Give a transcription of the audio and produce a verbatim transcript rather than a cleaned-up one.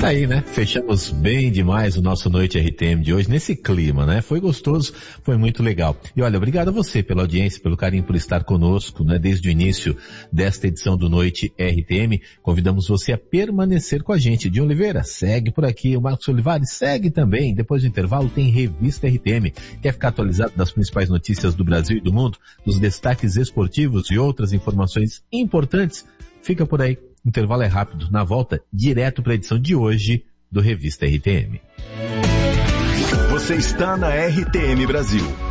Aí, né? Fechamos bem demais o nosso Noite R T M de hoje, nesse clima, né? Foi gostoso, foi muito legal. E olha, obrigado a você pela audiência, pelo carinho, por estar conosco, né? Desde o início desta edição do Noite R T M. Convidamos você a permanecer com a gente. Dinho Oliveira, segue por aqui. O Marcos Olivares segue também. Depois do intervalo tem Revista R T M. Quer ficar atualizado das principais notícias do Brasil e do mundo, dos destaques esportivos e outras informações importantes? Fica por aí. O intervalo é rápido. Na volta, direto para a edição de hoje do Revista R T M. Você está na R T M Brasil.